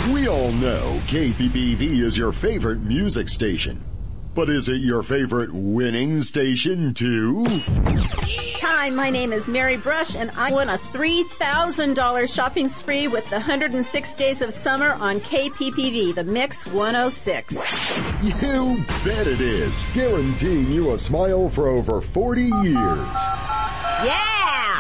We all know KPPV is your favorite music station. But is it your favorite winning station too? Hi, my name is Mary Brush and I won a $3,000 shopping spree with the 106 Days of Summer on KPPV, the Mix 106. You bet it is. Guaranteeing you a smile for over 40 years. Yeah!